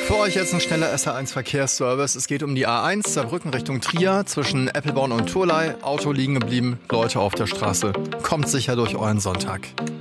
Für euch jetzt ein schneller SR1 Verkehrsservice. Es geht um die A1 Saarbrücken Richtung Trier zwischen Eppelborn und Tholey. Auto liegen geblieben, Leute auf der Straße. Kommt sicher durch euren Sonntag.